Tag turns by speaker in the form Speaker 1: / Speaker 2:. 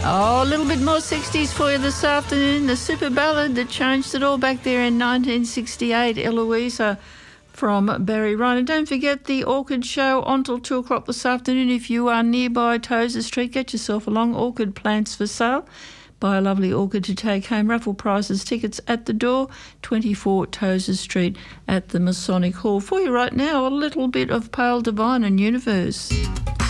Speaker 1: Oh, a little bit more 60s for you this afternoon. The super ballad that changed it all back there in 1968, Eloisa from Barry Ryan. And don't forget the Orchid Show on till 2 o'clock this afternoon. If you are nearby Tozer Street, get yourself along. Orchid plants for sale. Buy a lovely orchid to take home. Raffle prizes, tickets at the door, 24 Tozer Street at the Masonic Hall. For you right now, a little bit of Pale Divine and Universe.